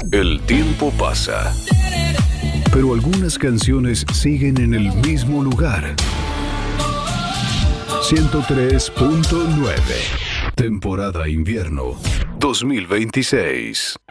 El tiempo pasa, pero algunas canciones siguen en el mismo lugar. 103.9, temporada invierno 2026.